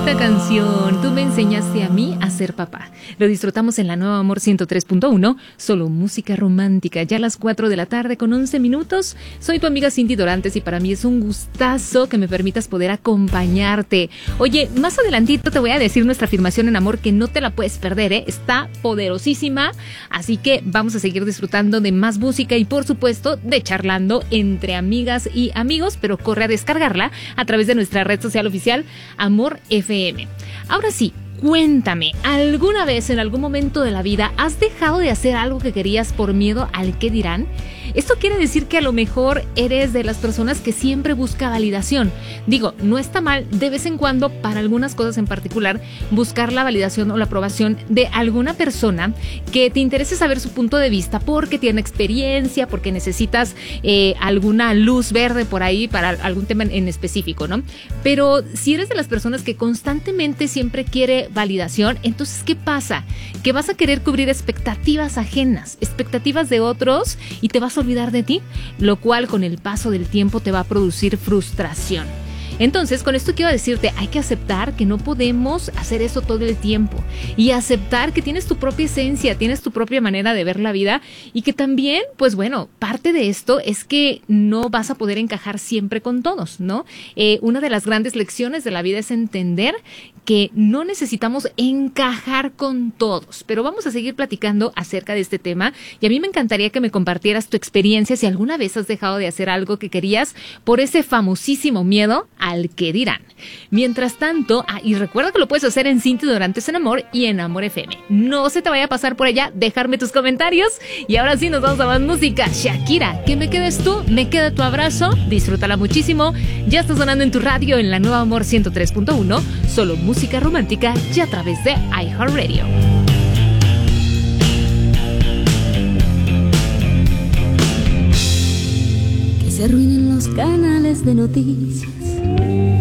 bonita canción. Tú me enseñaste a mí a ser papá. Lo disfrutamos en la Nueva Amor 103.1, solo música romántica. Ya a las 4 de la tarde con 11 minutos. Soy tu amiga Cindy Dorantes y para mí es un gustazo que me permitas poder acompañarte. Oye, más adelantito te voy a decir nuestra afirmación en amor que no te la puedes perder, ¿eh? Está poderosísima. Así que vamos a seguir disfrutando de más música y por supuesto de charlando entre amigas y amigos, pero corre a descargarla a través de nuestra red social oficial Amor FM. Ahora sí, cuéntame, ¿alguna vez en algún momento de la vida has dejado de hacer algo que querías por miedo al qué dirán? Esto quiere decir que a lo mejor eres de las personas que siempre busca validación. Digo, no está mal de vez en cuando, para algunas cosas en particular, buscar la validación o la aprobación de alguna persona que te interese saber su punto de vista porque tiene experiencia, porque necesitas alguna luz verde por ahí para algún tema en específico, ¿no? Pero si eres de las personas que constantemente siempre quiere validación, entonces ¿qué pasa? Que vas a querer cubrir expectativas ajenas, expectativas de otros y te vas a olvidar de ti, lo cual con el paso del tiempo te va a producir frustración. Entonces, con esto quiero decirte, hay que aceptar que no podemos hacer eso todo el tiempo y aceptar que tienes tu propia esencia, tienes tu propia manera de ver la vida y que también, pues bueno, parte de esto es que no vas a poder encajar siempre con todos, ¿no? Una de las grandes lecciones de la vida es entender que no necesitamos encajar con todos, pero vamos a seguir platicando acerca de este tema y a mí me encantaría que me compartieras tu experiencia si alguna vez has dejado de hacer algo que querías por ese famosísimo miedo al que dirán. Mientras tanto, y recuerda que lo puedes hacer en Cindy Dorantes en Amor y en Amor FM. No se te vaya a pasar por allá, dejarme tus comentarios y ahora sí nos vamos a más música. Shakira, que me quedes tú, me queda tu abrazo, disfrútala muchísimo. Ya está sonando en tu radio en la Nueva Amor 103.1, solo música romántica y a través de iHeartRadio. Que se arruinen los canales de noticias,